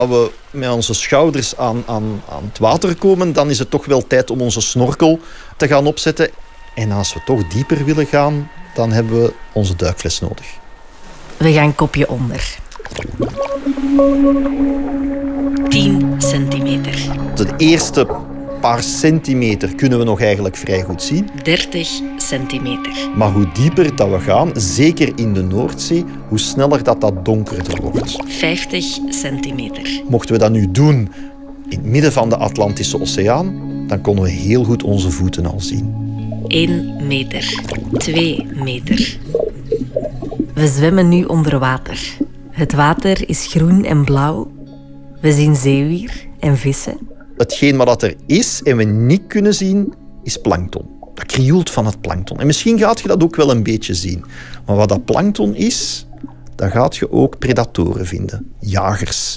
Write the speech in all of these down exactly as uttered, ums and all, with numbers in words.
Als we met onze schouders aan, aan, aan het water komen, dan is het toch wel tijd om onze snorkel te gaan opzetten. En als we toch dieper willen gaan, dan hebben we onze duikfles nodig. We gaan kopje onder. tien centimeter. De eerste paar centimeter kunnen we nog eigenlijk vrij goed zien. dertig centimeter. Maar hoe dieper dat we gaan, zeker in de Noordzee, hoe sneller dat, dat donkerder wordt. vijftig centimeter. Mochten we dat nu doen in het midden van de Atlantische Oceaan, dan konden we heel goed onze voeten al zien. één meter. twee meter. We zwemmen nu onder water. Het water is groen en blauw. We zien zeewier en vissen. Hetgeen wat er is en we niet kunnen zien, is plankton. Dat krioelt van het plankton. En misschien gaat je dat ook wel een beetje zien. Maar wat dat plankton is, dan gaat je ook predatoren vinden. Jagers.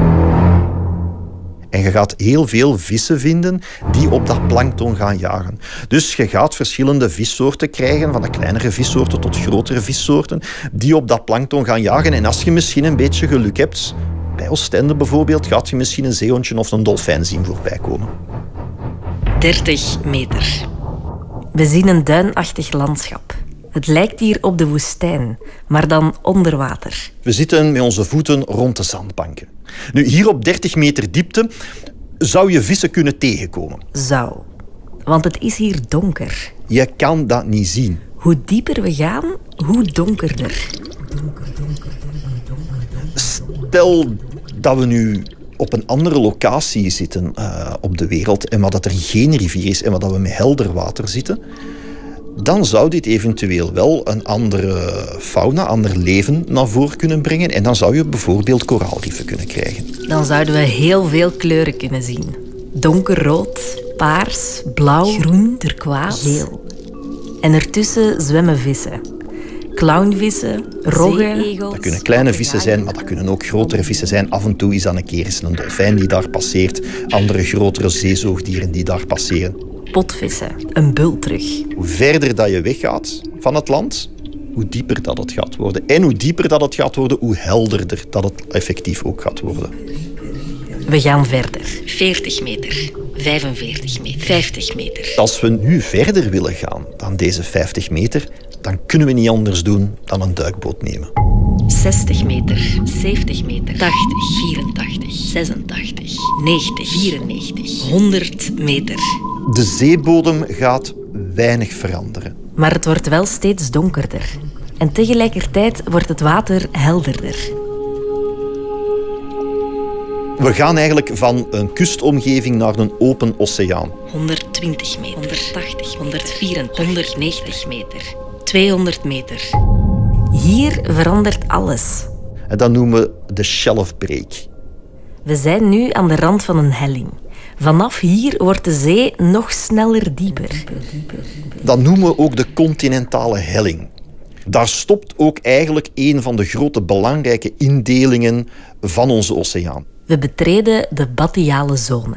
En je gaat heel veel vissen vinden die op dat plankton gaan jagen. Dus je gaat verschillende vissoorten krijgen, van de kleinere vissoorten tot grotere vissoorten, die op dat plankton gaan jagen. En als je misschien een beetje geluk hebt, bij Oostende bijvoorbeeld, gaat je misschien een zeehondje of een dolfijn zien voorbij komen. dertig meter. We zien een duinachtig landschap. Het lijkt hier op de woestijn, maar dan onder water. We zitten met onze voeten rond de zandbanken. Nu, hier op dertig meter diepte zou je vissen kunnen tegenkomen. Zou. Want het is hier donker. Je kan dat niet zien. Hoe dieper we gaan, hoe donkerder. Stel dat we nu op een andere locatie zitten uh, op de wereld en waar dat er geen rivier is en waar dat we met helder water zitten, dan zou dit eventueel wel een andere fauna, ander leven naar voren kunnen brengen. En dan zou je bijvoorbeeld koraalriffen kunnen krijgen. Dan zouden we heel veel kleuren kunnen zien. Donkerrood, paars, blauw, groen, turkoois, geel. En ertussen zwemmen vissen. Clownvissen, roggen. Dat kunnen kleine vissen zijn, maar dat kunnen ook grotere vissen zijn. Af en toe is dan een keer eens een dolfijn die daar passeert. Andere grotere zeezoogdieren die daar passeren. Potvissen, een bultrug. Hoe verder dat je weggaat van het land, hoe dieper dat het gaat worden. En hoe dieper dat het gaat worden, hoe helderder dat het effectief ook gaat worden. We gaan verder. veertig meter, vijfenveertig meter, vijftig meter. Als we nu verder willen gaan dan deze vijftig meter, dan kunnen we niet anders doen dan een duikboot nemen. zestig meter, zeventig meter, tachtig, vierentachtig, zesentachtig, negentig, vierennegentig, honderd meter. De zeebodem gaat weinig veranderen. Maar het wordt wel steeds donkerder. En tegelijkertijd wordt het water helderder. We gaan eigenlijk van een kustomgeving naar een open oceaan. honderdtwintig meter, honderdtachtig, honderdvierentachtig, honderdnegentig meter, tweehonderd meter. Hier verandert alles. En dat noemen we de shelf break. We zijn nu aan de rand van een helling. Vanaf hier wordt de zee nog sneller dieper. Dat noemen we ook de continentale helling. Daar stopt ook eigenlijk een van de grote belangrijke indelingen van onze oceaan. We betreden de bathyale zone.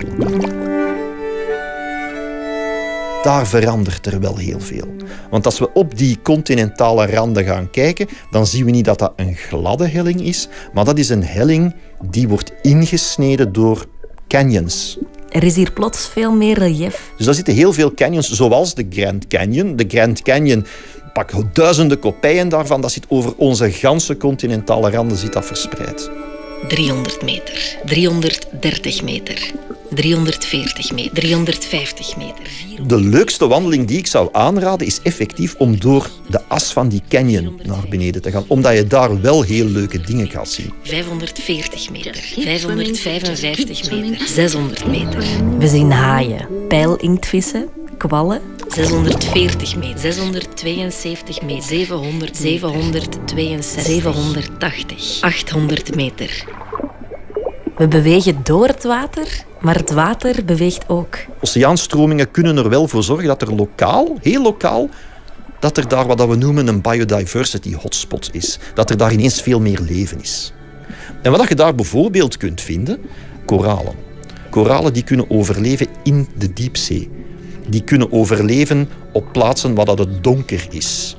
Daar verandert er wel heel veel. Want als we op die continentale randen gaan kijken, dan zien we niet dat dat een gladde helling is, maar dat is een helling die wordt ingesneden door canyons. Er is hier plots veel meer relief. Dus daar zitten heel veel canyons, zoals de Grand Canyon. De Grand Canyon, pak duizenden kopieën daarvan, dat zit over onze ganse continentale randen zit dat verspreid. driehonderd meter, driehonderddertig meter, driehonderdveertig meter, driehonderdvijftig meter. De leukste wandeling die ik zou aanraden is effectief om door de as van die canyon naar beneden te gaan. Omdat je daar wel heel leuke dingen gaat zien. vijfhonderdveertig meter, vijfhonderdvijfenvijftig meter, zeshonderd meter. We zien haaien, pijlinktvissen, kwallen. zeshonderdveertig meter, zeshonderdtweeënzeventig meter, zevenhonderd, zevenhonderdtweeënzestig, zevenhonderdtachtig, achthonderd meter. We bewegen door het water, maar het water beweegt ook. Oceaanstromingen kunnen er wel voor zorgen dat er lokaal, heel lokaal, dat er daar wat we noemen een biodiversity hotspot is. Dat er daar ineens veel meer leven is. En wat je daar bijvoorbeeld kunt vinden, koralen. Koralen die kunnen overleven in de diepzee. Die kunnen overleven op plaatsen waar het donker is.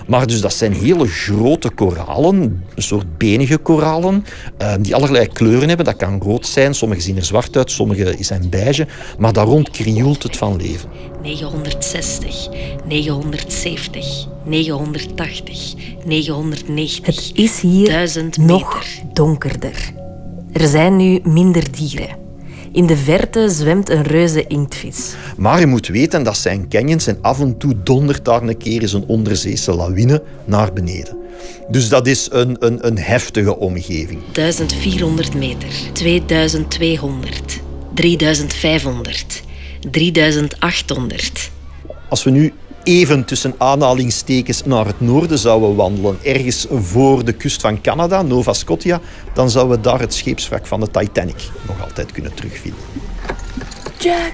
Maar dus dat zijn hele grote koralen, een soort benige koralen, uh, die allerlei kleuren hebben. Dat kan rood zijn, sommige zien er zwart uit, sommige zijn beige. Maar daar rond krioelt het van leven. negenhonderdzestig, negenhonderdzeventig, negenhonderdtachtig, negenhonderdnegentig. Het is hier duizend nog donkerder. Er zijn nu minder dieren. In de verte zwemt een reuze inktvis. Maar je moet weten, dat zijn canyons en af en toe dondert daar een keer eens een onderzeese lawine naar beneden. Dus dat is een, een, een heftige omgeving. duizend vierhonderd meter, tweeduizend tweehonderd, drieduizend vijfhonderd, drieduizend achthonderd. Als we nu even tussen aanhalingstekens naar het noorden zouden wandelen, ergens voor de kust van Canada, Nova Scotia, dan zouden we daar het scheepswrak van de Titanic nog altijd kunnen terugvinden. Jack!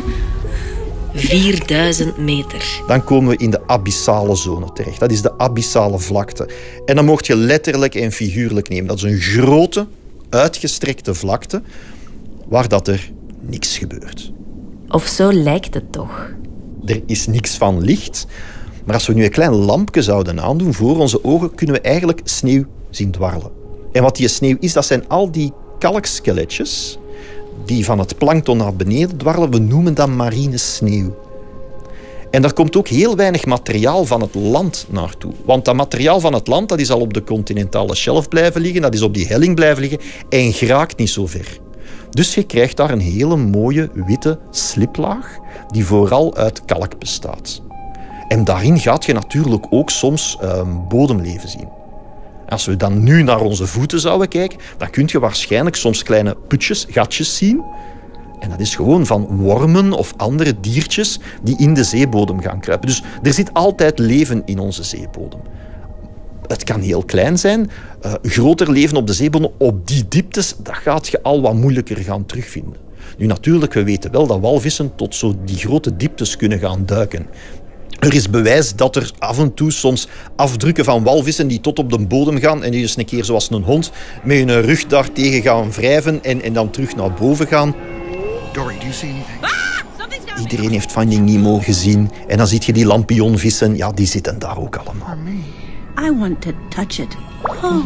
vierduizend meter. Dan komen we in de abyssale zone terecht. Dat is de abyssale vlakte. En dan mocht je letterlijk en figuurlijk nemen. Dat is een grote, uitgestrekte vlakte waar dat er niks gebeurt. Of zo lijkt het toch. Er is niks van licht. Maar als we nu een klein lampje zouden aandoen voor onze ogen, kunnen we eigenlijk sneeuw zien dwarrelen. En wat die sneeuw is, dat zijn al die kalkskeletjes die van het plankton naar beneden dwarrelen. We noemen dat marine sneeuw. En daar komt ook heel weinig materiaal van het land naartoe. Want dat materiaal van het land dat is al op de continentale shelf blijven liggen, dat is op die helling blijven liggen en geraakt niet zo ver. Dus je krijgt daar een hele mooie witte sliplaag die vooral uit kalk bestaat. En daarin gaat je natuurlijk ook soms uh, bodemleven zien. Als we dan nu naar onze voeten zouden kijken, dan kun je waarschijnlijk soms kleine putjes, gatjes zien. En dat is gewoon van wormen of andere diertjes die in de zeebodem gaan kruipen. Dus er zit altijd leven in onze zeebodem. Het kan heel klein zijn. Uh, groter leven op de zeebodem, op die dieptes, dat gaat je al wat moeilijker gaan terugvinden. Nu natuurlijk, we weten wel dat walvissen tot zo die grote dieptes kunnen gaan duiken. Er is bewijs dat er af en toe soms afdrukken van walvissen die tot op de bodem gaan en die dus een keer zoals een hond met hun rug daartegen gaan wrijven en, en dan terug naar boven gaan. Dory, do you see anything? Iedereen heeft Finding Nemo gezien en dan zie je die lampionvissen, ja, die zitten daar ook allemaal. I want to touch it. Oh.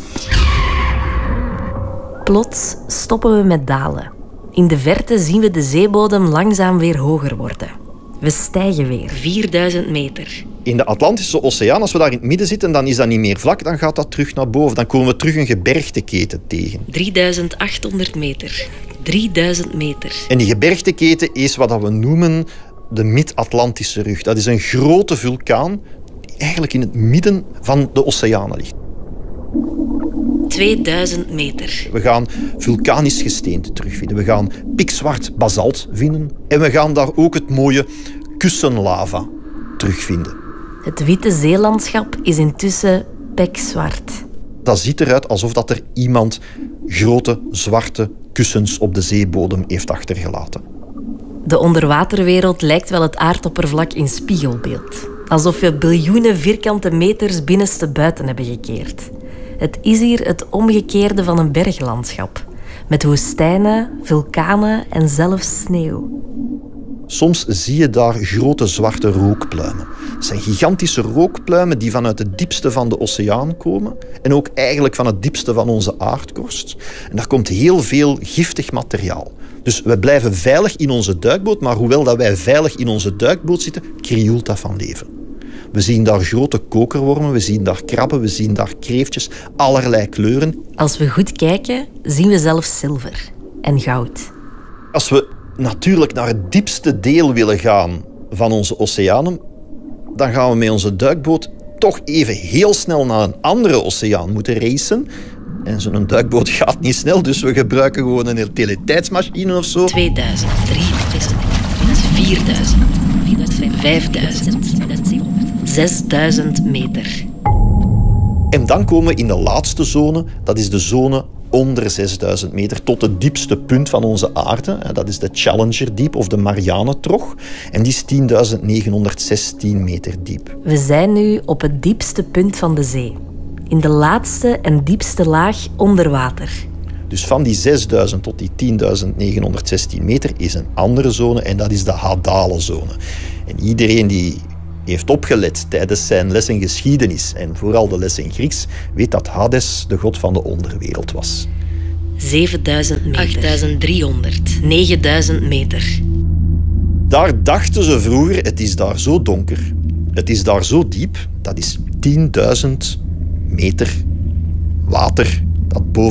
Plots stoppen we met dalen. In de verte zien we de zeebodem langzaam weer hoger worden. We stijgen weer. vierduizend meter. In de Atlantische Oceaan, als we daar in het midden zitten, dan is dat niet meer vlak, dan gaat dat terug naar boven. Dan komen we terug een gebergteketen tegen. drieduizend achthonderd meter. drieduizend meter. En die gebergteketen is wat we noemen de Mid-Atlantische Rug. Dat is een grote vulkaan die eigenlijk in het midden van de oceanen ligt. tweeduizend meter. We gaan vulkanisch gesteente terugvinden. We gaan pikzwart basalt vinden. En we gaan daar ook het mooie kussenlava terugvinden. Het witte zeelandschap is intussen pikzwart. Dat ziet eruit alsof dat er iemand grote zwarte kussens op de zeebodem heeft achtergelaten. De onderwaterwereld lijkt wel het aardoppervlak in spiegelbeeld. Alsof we biljoenen vierkante meters binnenste buiten hebben gekeerd. Het is hier het omgekeerde van een berglandschap. Met woestijnen, vulkanen en zelfs sneeuw. Soms zie je daar grote zwarte rookpluimen. Dat zijn gigantische rookpluimen die vanuit het diepste van de oceaan komen. En ook eigenlijk van het diepste van onze aardkorst. En daar komt heel veel giftig materiaal. Dus we blijven veilig in onze duikboot. Maar hoewel dat wij veilig in onze duikboot zitten, krioelt dat van leven. We zien daar grote kokerwormen, we zien daar krabben, we zien daar kreeftjes, allerlei kleuren. Als we goed kijken, zien we zelfs zilver en goud. Als we natuurlijk naar het diepste deel willen gaan van onze oceanen, dan gaan we met onze duikboot toch even heel snel naar een andere oceaan moeten racen. En zo'n duikboot gaat niet snel, dus we gebruiken gewoon een utiliteitsmachine of zo. tweeduizend, drieduizend, vierduizend, vijfduizend, zesduizend meter. En dan komen we in de laatste zone, dat is de zone onder zesduizend meter, tot het diepste punt van onze aarde. Dat is de Challenger Diep of de Marianentrog. En die is tienduizend negenhonderdzestien meter diep. We zijn nu op het diepste punt van de zee. In de laatste en diepste laag onder water. Dus van die zesduizend tot die tienduizend negenhonderdzestien meter is een andere zone en dat is de hadale zone. En iedereen die heeft opgelet tijdens zijn les in geschiedenis en vooral de les in Grieks, weet dat Hades de god van de onderwereld was. zevenduizend meter. achtduizend driehonderd. negenduizend meter. Daar dachten ze vroeger, het is daar zo donker, het is daar zo diep, dat is tienduizend meter water dat boven